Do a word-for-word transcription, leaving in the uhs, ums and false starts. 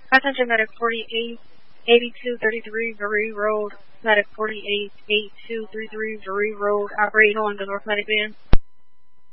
Attention Medic forty-eight eighty-two thirty-three Veru Road, Medic forty-eight eighty-two thirty-three Veru Road, operating on the North Medic van.